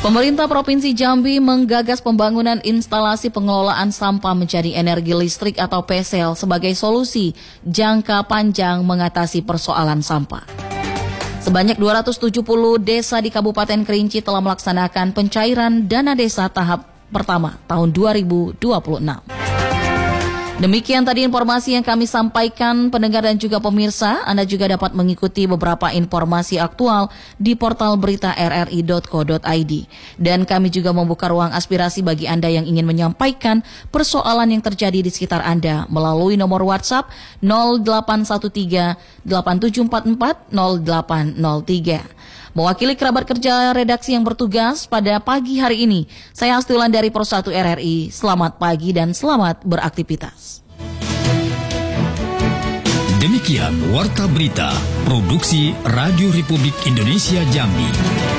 Pemerintah Provinsi Jambi menggagas pembangunan instalasi pengelolaan sampah menjadi energi listrik atau PSL sebagai solusi jangka panjang mengatasi persoalan sampah. Sebanyak 270 desa di Kabupaten Kerinci telah melaksanakan pencairan dana desa tahap pertama tahun 2026. Demikian tadi informasi yang kami sampaikan pendengar dan juga pemirsa. Anda juga dapat mengikuti beberapa informasi aktual di portal berita rri.co.id. Dan kami juga membuka ruang aspirasi bagi Anda yang ingin menyampaikan persoalan yang terjadi di sekitar Anda melalui nomor WhatsApp 0813 8744 0803. Mewakili kerabat kerja redaksi yang bertugas pada pagi hari ini, saya Astulan dari Persatu RRI. Selamat pagi dan selamat beraktivitas. Demikian Warta Berita, Produksi Radio Republik Indonesia Jambi.